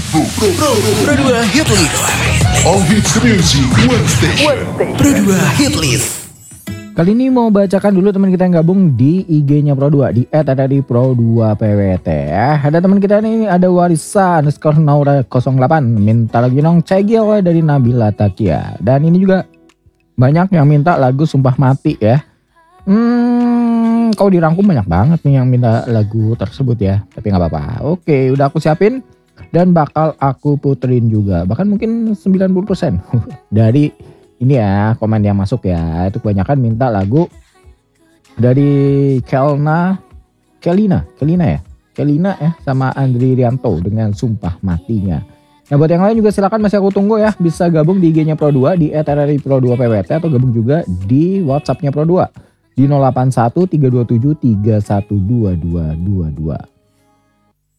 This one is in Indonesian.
Pro 2 Hit List. All hits music, one station. Pro 2 Hit List. Kali ini mau bacakan dulu teman kita yang gabung di IG-nya Pro 2 di @pro2pwt ya. Ada teman kita nih, ada Warisa _Naura 08 minta lagi nong Cegil dari Nabila Takia. Dan ini juga banyak yang minta lagu Sumpah Mati ya. Kalau dirangkum banyak banget nih yang minta lagu tersebut ya. Tapi nggak apa-apa. Oke, udah aku siapin dan bakal aku puterin juga. Bahkan mungkin 90% dari ini ya komen yang masuk ya. Itu kebanyakan minta lagu dari Kelina ya sama Andri Rianto dengan Sumpah Matinya. Nah buat yang lain juga silakan, masih aku tunggu ya. Bisa gabung di IG-nya Pro 2 di @pro2pwt atau gabung juga di WhatsApp-nya Pro 2 di 081 327 3122222.